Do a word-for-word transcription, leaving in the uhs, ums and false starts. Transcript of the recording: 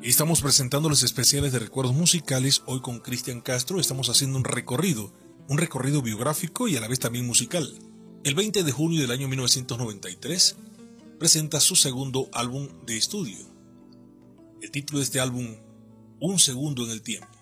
Estamos presentando los especiales de recuerdos musicales. Hoy con Cristian Castro estamos haciendo un recorrido, un recorrido biográfico y a la vez también musical. El veinte de junio del año mil novecientos noventa y tres presenta su segundo álbum de estudio. El título de este álbum, Un segundo en el tiempo.